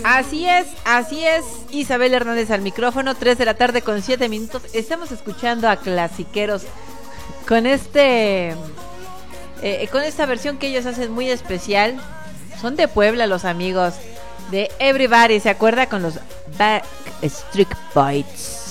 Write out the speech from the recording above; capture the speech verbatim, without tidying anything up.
Así es, así es. Isabel Hernández al micrófono, tres de la tarde con siete minutos. Estamos escuchando a Clasiqueros con este, eh, con esta versión que ellos hacen muy especial. Son de Puebla los amigos de Everybody, ¿se acuerda? Con los Backstreet Boys.